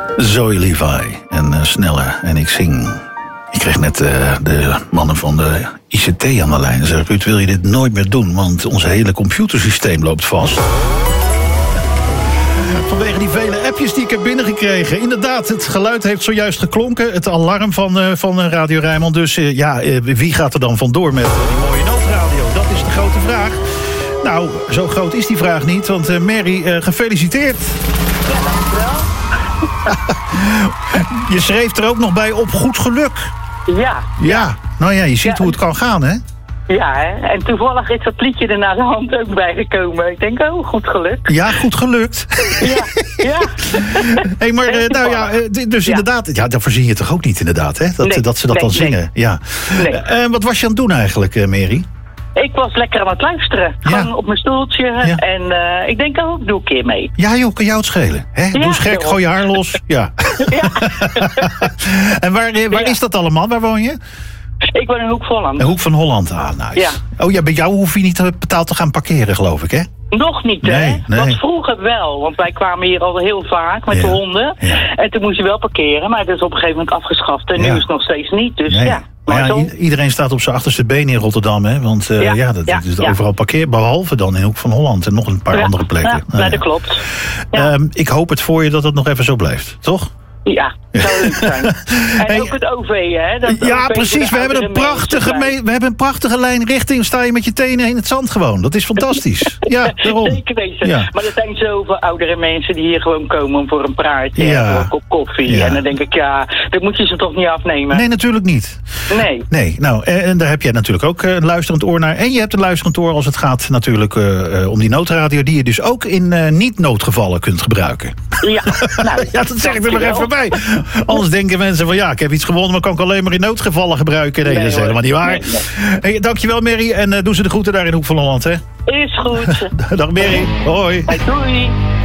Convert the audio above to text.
Zoe Levi en Sneller en ik zing. Ik kreeg net de mannen van de ICT aan de lijn. Ze zeggen, Ruud, wil je dit nooit meer doen? Want ons hele computersysteem loopt vast. Vanwege die vele appjes die ik heb binnengekregen. Inderdaad, het geluid heeft zojuist geklonken. Het alarm van Radio Rijnmond. Dus wie gaat er dan vandoor met die mooie noodradio? Dat is de grote vraag. Nou, zo groot is die vraag niet. Want Mary, gefeliciteerd. Ja, dankjewel. Je schreef er ook nog bij op goed geluk. Ja. Nou ja, je ziet hoe het kan gaan, hè? Ja, hè? En toevallig is dat liedje er naar de hand ook bijgekomen. Ik denk, goed gelukt. Ja, goed gelukt. Ja. Hey, maar dus inderdaad, ja, dat verzin je toch ook niet inderdaad, hè? Dat ze dat dan zingen. Ja. Nee. Wat was je aan het doen eigenlijk, Mary? Ik was lekker aan het luisteren. Gewoon op mijn stoeltje. Ja. En ik denk, ik doe een keer mee. Ja joh, kan jou het schelen. Hè? Ja, doe eens gek, gooi je haar los. Ja. En waar is dat allemaal? Waar woon je? Ik woon in Hoek van Holland. In Hoek van Holland, nice. Ja. Oh ja, bij jou hoef je niet betaald te gaan parkeren, geloof ik, hè? Nog niet, hè? Nee. Want vroeger wel. Want wij kwamen hier al heel vaak met de honden. Ja. En toen moest je wel parkeren. Maar dat is op een gegeven moment afgeschaft. En nu is het nog steeds niet. Dus ja. Maar ja, iedereen staat op zijn achterste been in Rotterdam, hè? Want dat is overal parkeer, behalve dan in Hoek van Holland en nog een paar andere plekken. Ja, dat klopt. Ja. Ik hoop het voor je dat het nog even zo blijft, toch? Ja, zou leuk zijn. En ook het OV, hè? OV precies. We hebben een prachtige lijn richting. Sta je met je tenen in het zand gewoon. Dat is fantastisch. Ja, daarom. Zeker weten. Ja. Maar er zijn zoveel oudere mensen die hier gewoon komen voor een praatje en voor een kop koffie. Ja. En dan denk ik, dat moet je ze toch niet afnemen? Nee, natuurlijk niet. Nee. Nou, en daar heb jij natuurlijk ook een luisterend oor naar. En je hebt een luisterend oor als het gaat natuurlijk om die noodradio, die je dus ook in niet-noodgevallen kunt gebruiken. Ja, nou, ja, dat zeg ik er nog even bij. Anders denken mensen van ik heb iets gewonnen, maar kan ik alleen maar in noodgevallen gebruiken. Nee, dat is helemaal niet waar. Nee. Hey, dankjewel Mary en doe ze de groeten daar in Hoek van Holland, hè? Is goed. Dag Mary, hoi. Doei.